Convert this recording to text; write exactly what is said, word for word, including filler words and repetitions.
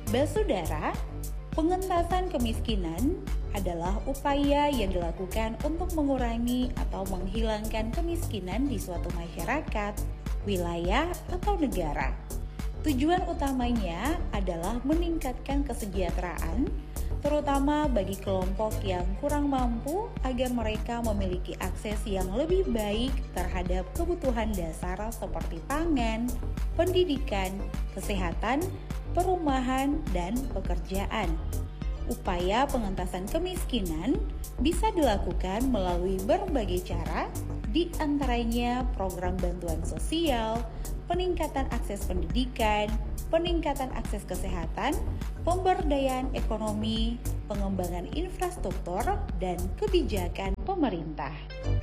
Basudara, pengentasan kemiskinan adalah upaya yang dilakukan untuk mengurangi atau menghilangkan kemiskinan di suatu masyarakat, wilayah, atau negara. Tujuan utamanya adalah meningkatkan kesejahteraan, terutama bagi kelompok yang kurang mampu agar mereka memiliki akses yang lebih baik terhadap kebutuhan dasar seperti pangan, pendidikan, kesehatan, perumahan, dan pekerjaan. Upaya pengentasan kemiskinan bisa dilakukan melalui berbagai cara, di antaranya program bantuan sosial, peningkatan akses pendidikan, peningkatan akses kesehatan, pemberdayaan ekonomi, pengembangan infrastruktur, dan kebijakan pemerintah.